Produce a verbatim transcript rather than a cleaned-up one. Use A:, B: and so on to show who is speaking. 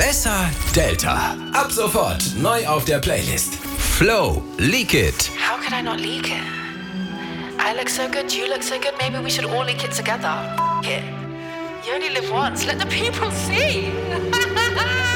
A: Besser Delta. Ab sofort neu auf der Playlist. Flow, Leak It.
B: How could I not leak it? I look so good, you look so good, maybe we should all leak it together. F- it. You only live once, let the people see.